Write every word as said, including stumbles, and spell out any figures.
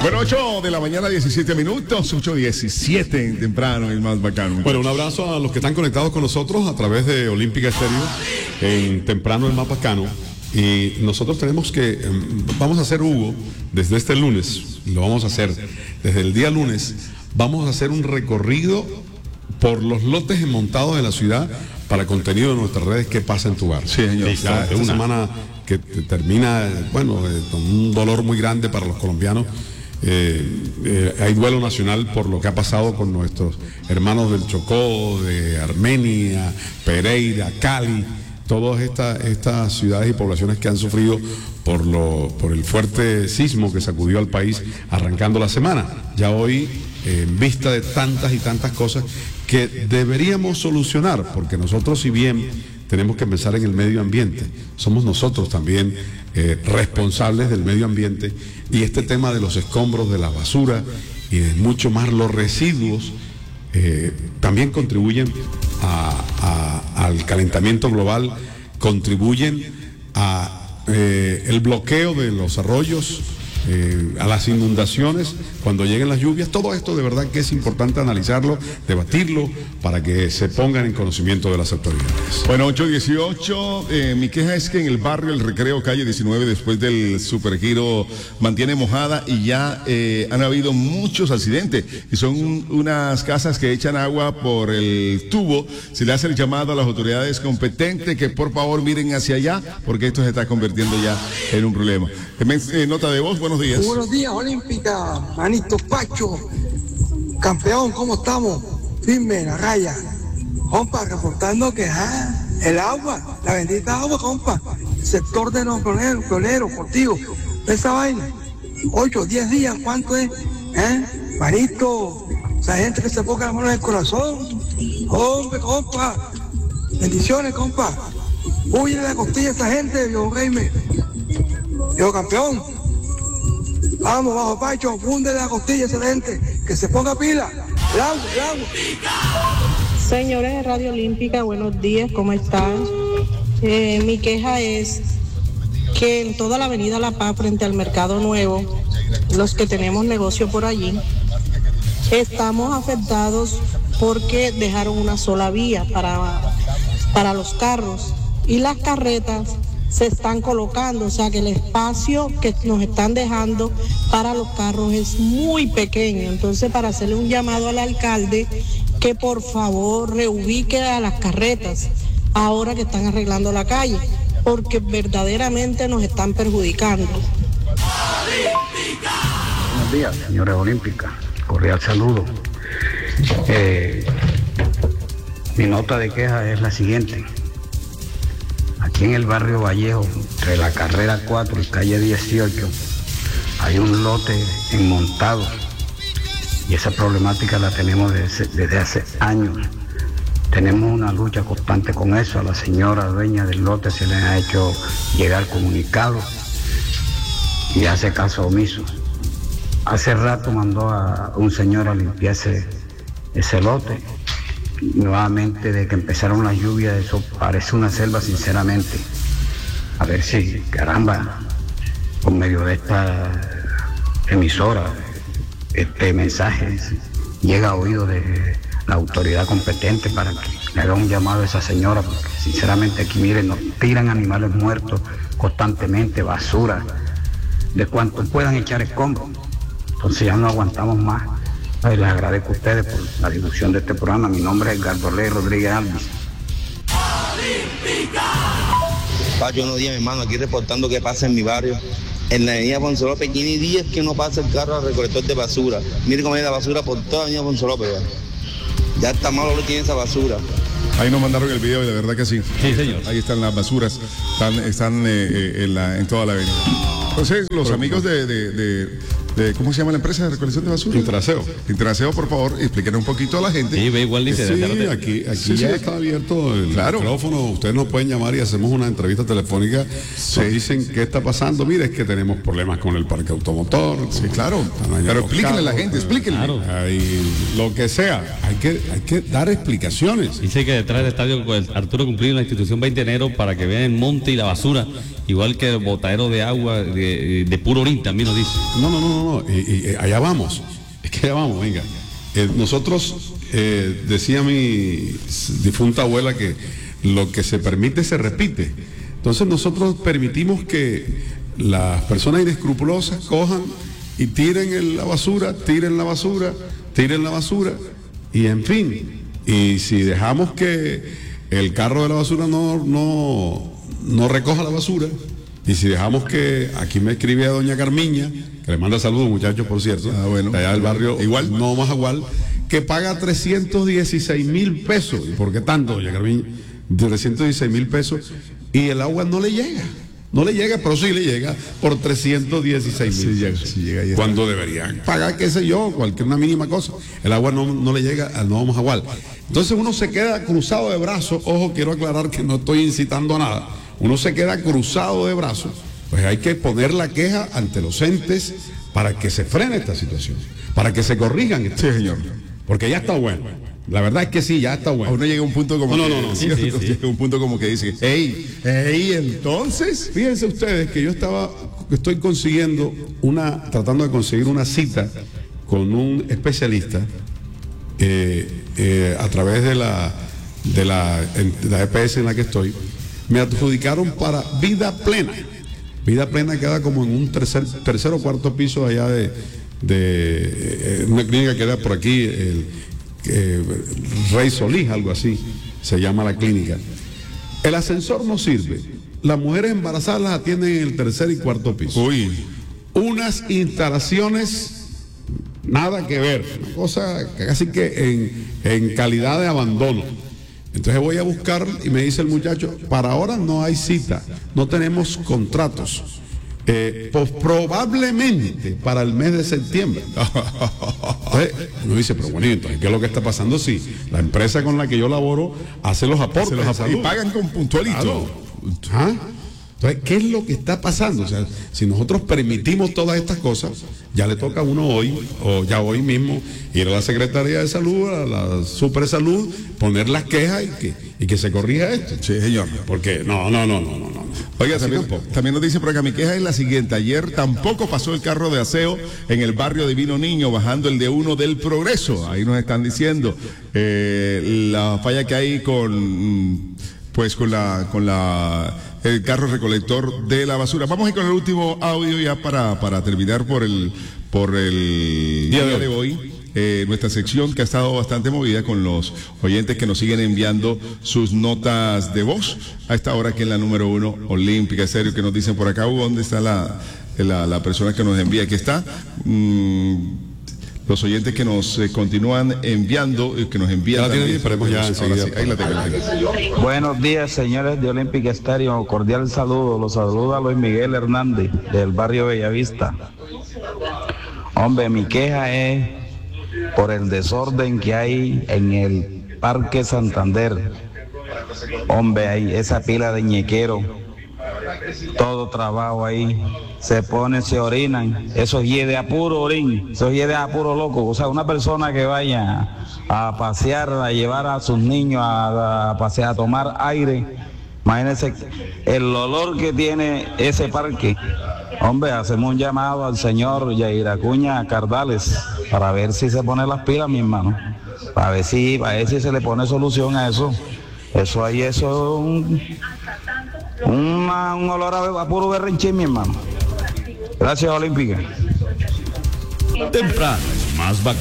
Bueno, ocho de la mañana, diecisiete minutos, ocho diecisiete temprano, el más bacano. Bueno, un abrazo a los que están conectados con nosotros a través de Olímpica Estéreo en temprano, el más bacano. Y nosotros tenemos que, vamos a hacer, Hugo, desde este lunes, lo vamos a hacer desde el día lunes, vamos a hacer un recorrido por los lotes montados de la ciudad para contenido de nuestras redes. ¿Qué pasa en tu bar? Sí, señor. Ya, esta una semana que termina, bueno, eh, con un dolor muy grande para los colombianos. Eh, eh, hay duelo nacional por lo que ha pasado con nuestros hermanos del Chocó, de Armenia, Pereira, Cali, todas estas estas ciudades y poblaciones que han sufrido por, lo, por el fuerte sismo que sacudió al país arrancando la semana. Ya hoy, eh, en vista de tantas y tantas cosas que deberíamos solucionar, porque nosotros, si bien tenemos que pensar en el medio ambiente, somos nosotros también eh, responsables del medio ambiente, y este tema de los escombros, de la basura y de mucho más los residuos eh, también contribuyen a, a, al calentamiento global, contribuyen a eh, el bloqueo de los arroyos, eh, a las inundaciones cuando lleguen las lluvias. Todo esto de verdad que es importante analizarlo, debatirlo, para que se pongan en conocimiento de las autoridades. Bueno, ocho dieciocho, eh, mi queja es que en el barrio El Recreo, calle diecinueve, después del supergiro, mantiene mojada y ya eh, han habido muchos accidentes, y son un, unas casas que echan agua por el tubo. Se le hace el llamado a las autoridades competentes que por favor miren hacia allá, porque esto se está convirtiendo ya en un problema. Eh, nota de voz, buenos días. Buenos días, Olímpica, manito Pacho, campeón, ¿cómo estamos? Firme en la raya. Compa, reportando que ah, el agua, la bendita agua, compa, sector de los pioneros, pioneros, portivos, esa vaina, ocho, diez días, ¿cuánto es? ¿Eh? Manito, esa gente que se ponga la mano en el corazón, hombre, compa, bendiciones, compa, huye de la costilla esa gente, viejo Jaime, viejo campeón. Vamos, bajo Pacho, funde la costilla excelente, que se ponga pila. El agua, el agua. Señores de Radio Olímpica, buenos días, ¿cómo están? Eh, mi queja es que en toda la avenida La Paz, frente al Mercado Nuevo, los que tenemos negocio por allí, estamos afectados porque dejaron una sola vía para, para los carros, y las carretas se están colocando, o sea que el espacio que nos están dejando para los carros es muy pequeño. Entonces, para hacerle un llamado al alcalde que por favor reubique a las carretas ahora que están arreglando la calle, porque verdaderamente nos están perjudicando. Buenos días, señores Olímpica, cordial saludo. Eh, mi nota de queja es la siguiente. Aquí en el barrio Vallejo, entre la carrera cuatro y calle dieciocho, hay un lote enmontado, y esa problemática la tenemos desde, desde hace años. Tenemos una lucha constante con eso. A la señora dueña del lote se le ha hecho llegar comunicado y hace caso omiso. Hace rato mandó a un señor a limpiar ese, ese lote. Nuevamente, de que empezaron las lluvias, eso parece una selva, sinceramente. A ver si, caramba, por medio de esta emisora, este mensaje llega a oído de la autoridad competente para que le haga un llamado a esa señora, porque sinceramente aquí, miren, nos tiran animales muertos constantemente, basura, de cuanto puedan echar escombros. Entonces ya no aguantamos más. Ay, les agradezco a ustedes por la difusión de este programa. Mi nombre es Edgardo Ley Rodríguez Alves. Pacho, unos días, mi hermano, aquí reportando que pasa en mi barrio. En la avenida Ponce López, tiene días que no pasa el carro al recolector de basura. Mire cómo hay la basura por toda la avenida Ponce López. Ya, ya está malo lo que tiene esa basura. Ahí nos mandaron el video y de verdad que sí. Sí, señor. Ahí están las basuras, están, están eh, eh, en, la, en toda la avenida. Entonces, los Pero, amigos de, de, de, de, ¿cómo se llama la empresa de recolección de basura? Interaseo. Interaseo, por favor, expliquen un poquito a la gente. Sí, ve igual dice. Sí, aquí, aquí sí, ya sí. Está abierto el claro. micrófono. Ustedes nos pueden llamar y hacemos una entrevista telefónica. Sí. Nos dicen qué está pasando. Mire, es que tenemos problemas con el parque automotor. Sí, claro. Pero explíquenle a la gente, explíquenle. Claro. Hay, lo que sea. Hay que, hay que dar explicaciones. Dice que detrás del estadio Arturo Cumplido, la institución veinte de enero, para que vean el monte y la basura igual que el botadero de agua de, de puro orín, también lo dice. No, no, no, no, no. Y, y, allá vamos, es que allá vamos, venga. Eh, nosotros, eh, decía mi difunta abuela que lo que se permite se repite. Entonces nosotros permitimos que las personas inescrupulosas cojan y tiren en la basura, tiren la basura, tiren la basura, y en fin, y si dejamos que el carro de la basura no, no, no recoja la basura, y si dejamos que, aquí me escribe a doña Carmiña, que le manda saludos, muchachos, por cierto, ah, bueno, de allá del barrio, igual, no más igual, que paga trescientos dieciséis mil pesos. ¿Y por qué tanto, doña Carmiña? trescientos dieciséis mil pesos, y el agua no le llega. No le llega, pero sí le llega por trescientos dieciséis mil. Sí llega, sí llega, cuando deberían pagar, qué sé yo, cualquier una mínima cosa. El agua no, no le llega al Nuevo Majagual. Entonces uno se queda cruzado de brazos. Ojo, quiero aclarar que no estoy incitando a nada. Uno se queda cruzado de brazos. Pues hay que poner la queja ante los entes para que se frene esta situación, para que se corrijan. Sí, señor. Porque ya está bueno. La verdad es que sí, ya está bueno. Uno llega a un punto como no, que, no, no, no. Sí, sí, sí. Llega a un punto como que dice, hey, hey, entonces. Fíjense ustedes que yo estaba, estoy consiguiendo una, tratando de conseguir una cita con un especialista eh, eh, a través de la, de la, de la E P S en la que estoy. Me adjudicaron para Vida Plena. Vida Plena queda como en un tercer, tercer o cuarto piso allá de, de eh, una clínica que era por aquí, el Eh, Rey Solís, algo así se llama la clínica. El ascensor no sirve, las mujeres embarazadas las atienden en el tercer y cuarto piso. Uy. Unas instalaciones nada que ver, una cosa casi que en, en calidad de abandono. Entonces voy a buscar y me dice el muchacho, para ahora no hay cita, no tenemos contratos. Eh, pues probablemente para el mes de septiembre. Entonces, uno dice, pero bueno, entonces, ¿qué es lo que está pasando? Si sí, la empresa con la que yo laboro hace los aportes los ap- y pagan con puntualito. Claro. ¿Ah? Entonces, ¿qué es lo que está pasando? O sea, si nosotros permitimos todas estas cosas, ya le toca a uno hoy, o ya hoy mismo, ir a la Secretaría de Salud, a la Super Salud, poner las quejas y que, y que se corrija esto. Sí, señor. Porque no, no, no, no, no, no. Oiga, también, también nos dice por acá, mi queja es la siguiente. Ayer tampoco pasó el carro de aseo en el barrio Divino Niño, bajando el D uno del Progreso. Ahí nos están diciendo eh, la falla que hay con, pues con la, con la, el carro recolector de la basura. Vamos a ir con el último audio ya para, para terminar por el, por el día de hoy. Eh, nuestra sección que ha estado bastante movida con los oyentes que nos siguen enviando sus notas de voz a esta hora, que es la número uno, Olímpica Estéreo, que nos dicen por acá, ¿dónde está la, la, la persona que nos envía? Aquí está. Mm, los oyentes que nos eh, continúan enviando, eh, que nos envían. Ya también, esperemos ya enseguida. Sí, ahí la tengo. Buenos días, señores de Olímpica Estéreo. Cordial saludo. Los saluda Luis Miguel Hernández, del barrio Bellavista. Hombre, mi queja es por el desorden que hay en el Parque Santander. Hombre, hay esa pila de ñequeros, todo trabajo ahí, se ponen, se orinan, eso es de a puro orín, eso es de a puro loco. O sea, una persona que vaya a pasear, a llevar a sus niños a, a pasear, a tomar aire, imagínense el olor que tiene ese parque. Hombre, hacemos un llamado al señor Yair Acuña Cardales para ver si se pone las pilas, mi hermano, para ver si, para ver si se le pone solución a eso. Eso ahí, eso un, una, un olor a, a puro berrinchín, mi hermano. Gracias, Olímpica. Temprano, más bacán.